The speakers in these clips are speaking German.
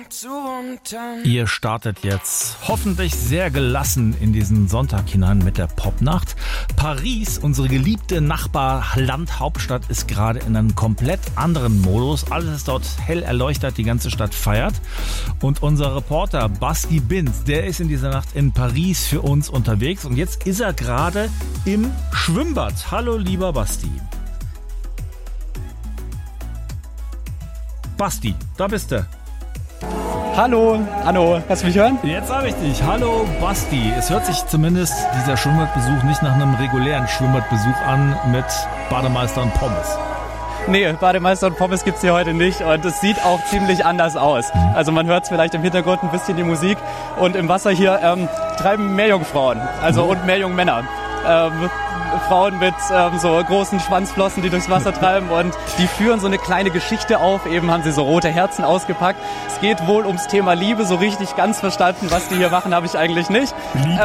Ihr startet jetzt hoffentlich sehr gelassen in diesen Sonntag hinein mit der Popnacht. Paris, unsere geliebte Nachbarlandhauptstadt, ist gerade in einem komplett anderen Modus. Alles ist dort hell erleuchtet, die ganze Stadt feiert. Und unser Reporter Basti Binz, der ist in dieser Nacht in Paris für uns unterwegs. Und jetzt ist er gerade im Schwimmbad. Hallo, lieber Basti. Basti, da bist du. Hallo, Anno, kannst du mich hören? Jetzt habe ich dich. Hallo Basti. Es hört sich zumindest dieser Schwimmbadbesuch nicht nach einem regulären Schwimmbadbesuch an mit Bademeister und Pommes. Nee, Bademeister und Pommes gibt's hier heute nicht und es sieht auch ziemlich anders aus. Also man hört vielleicht im Hintergrund ein bisschen die Musik und im Wasser hier treiben Meerjungfrauen, und Meerjungmänner. Frauen mit so großen Schwanzflossen, die durchs Wasser treiben und die führen so eine kleine Geschichte auf. Eben haben sie so rote Herzen ausgepackt. Es geht wohl ums Thema Liebe. So richtig ganz verstanden, was die hier machen, habe ich eigentlich nicht.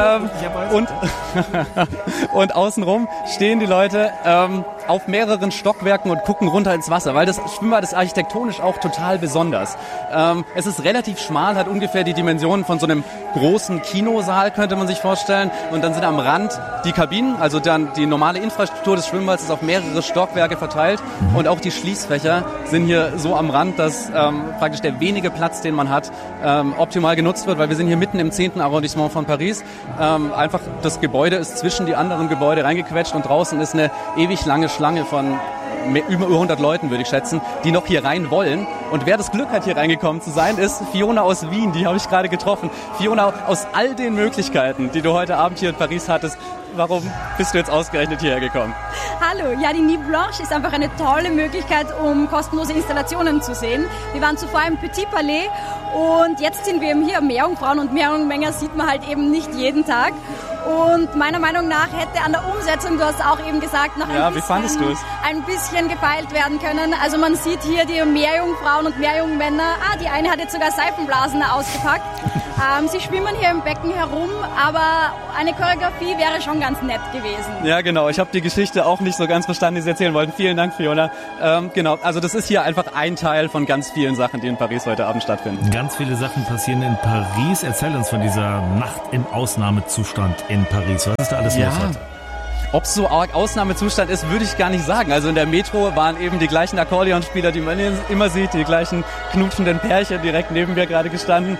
Und außenrum stehen die Leute auf mehreren Stockwerken und gucken runter ins Wasser, weil das Schwimmbad ist architektonisch auch total besonders. Es ist relativ schmal, hat ungefähr die Dimensionen von so einem großen Kinosaal, könnte man sich vorstellen. Und dann sind am Rand die Kabinen, also dann die normale Infrastruktur des Schwimmbads ist auf mehrere Stockwerke verteilt und auch die Schließfächer sind hier so am Rand, dass praktisch der wenige Platz, den man hat, optimal genutzt wird, weil wir sind hier mitten im 10. Arrondissement von Paris. Einfach das Gebäude ist zwischen die anderen Gebäude reingequetscht und draußen ist eine ewig lange Schlange von über 100 Leuten, würde ich schätzen, die noch hier rein wollen. Und wer das Glück hat, hier reingekommen zu sein, ist Fiona aus Wien. Die habe ich gerade getroffen. Fiona, aus all den Möglichkeiten, die du heute Abend hier in Paris hattest, warum bist du jetzt ausgerechnet hierher gekommen? Hallo, ja, die Nuit Blanche ist einfach eine tolle Möglichkeit, um kostenlose Installationen zu sehen. Wir waren zuvor im Petit Palais und jetzt sind wir eben hier. Meerjungfrauen und Meerjungmänner sieht man halt eben nicht jeden Tag. Und meiner Meinung nach hätte an der Umsetzung, du hast auch eben gesagt, noch ein bisschen gefeilt werden können. Also man sieht hier die Meerjungfrauen und Meerjungmänner. Die eine hat jetzt sogar Seifenblasen ausgepackt. Sie schwimmen hier im Becken herum, aber eine Choreografie wäre schon ganz nett gewesen. Ja, genau. Ich habe die Geschichte auch nicht so ganz verstanden, die Sie erzählen wollten. Vielen Dank, Fiona. Genau, also das ist hier einfach ein Teil von ganz vielen Sachen, die in Paris heute Abend stattfinden. Ganz viele Sachen passieren in Paris. Erzähl uns von dieser Nacht im Ausnahmezustand in Paris. Was ist da alles los heute? Ob es so arg Ausnahmezustand ist, würde ich gar nicht sagen. Also in der Metro waren eben die gleichen Akkordeonspieler, die man immer sieht, die gleichen knutschenden Pärchen direkt neben mir gerade gestanden.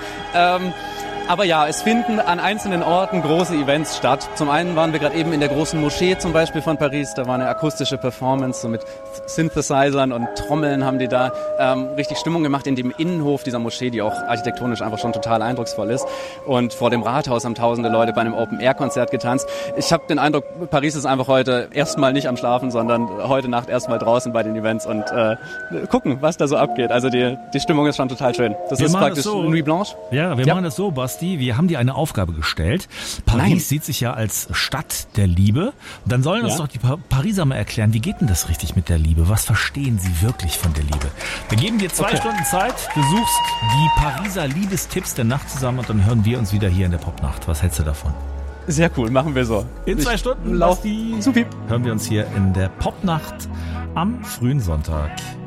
Aber ja, es finden an einzelnen Orten große Events statt. Zum einen waren wir gerade eben in der großen Moschee zum Beispiel von Paris. Da war eine akustische Performance, so mit Synthesizern und Trommeln haben die da richtig Stimmung gemacht in dem Innenhof dieser Moschee, die auch architektonisch einfach schon total eindrucksvoll ist. Und vor dem Rathaus haben tausende Leute bei einem Open-Air-Konzert getanzt. Ich habe den Eindruck, Paris ist einfach heute erstmal nicht am Schlafen, sondern heute Nacht erstmal draußen bei den Events und gucken, was da so abgeht. Also die Stimmung ist schon total schön. Das ist praktisch Nuit Blanche. Ja, wir machen das so, Basti. Wir haben dir eine Aufgabe gestellt. Paris sieht sich ja als Stadt der Liebe. Und dann sollen uns doch die Pariser mal erklären, wie geht denn das richtig mit der Liebe? Was verstehen sie wirklich von der Liebe? Wir geben dir 2 Stunden Zeit. Du suchst die Pariser Liebestipps der Nacht zusammen und dann hören wir uns wieder hier in der Popnacht. Was hältst du davon? Sehr cool, machen wir so. In 2 Stunden, Basti, hören wir uns hier in der Popnacht am frühen Sonntag.